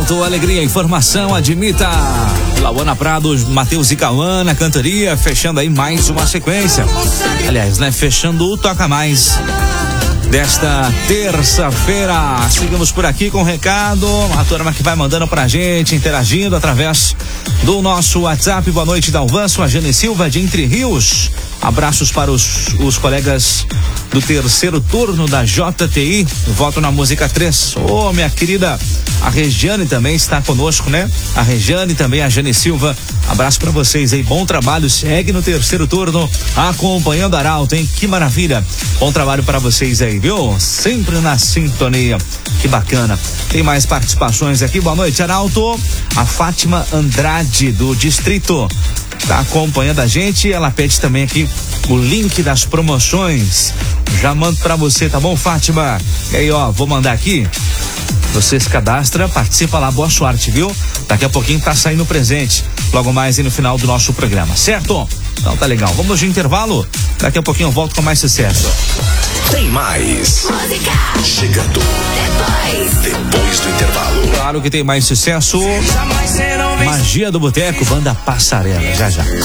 Arauto, alegria, informação, admita. Lauana Prado, Matheus e Cauana, cantoria, fechando aí mais uma sequência. Aliás, né? Fechando o Toca Mais desta terça-feira. Seguimos por aqui com o recado, a turma que vai mandando pra gente, interagindo através do nosso WhatsApp. Boa noite, Dalvanço, a Jane Silva de Entre Rios. Abraços para os colegas do terceiro turno da JTI. Voto na música 3. Ô, minha querida, a Regiane também está conosco, né? A Regiane também, a Jane Silva. Abraço para vocês aí, bom trabalho. Segue no terceiro turno, acompanhando a Arauto, hein? Que maravilha. Bom trabalho para vocês aí, viu? Sempre na sintonia. Que bacana. Tem mais participações aqui. Boa noite, Arauto. A Fátima Andrade, do Distrito, tá acompanhando a gente. Ela pede também aqui o link das promoções. Já mando pra você, tá bom, Fátima? E aí, ó, vou mandar aqui. Você se cadastra, participa lá, boa sorte, viu? Daqui a pouquinho tá saindo presente. Logo mais aí no final do nosso programa, certo? Então tá legal. Vamos de intervalo. Daqui a pouquinho eu volto com mais sucesso. Tem mais música chegando depois do intervalo. Claro que tem mais sucesso. Magia do Boteco, banda Passarela. Já já.